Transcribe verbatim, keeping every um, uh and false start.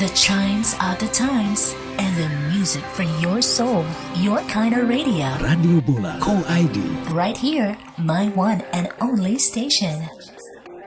The chimes are the times, and the music for your soul. Your kind of radio. Radio Bola Co I D. Right here, my one and only station.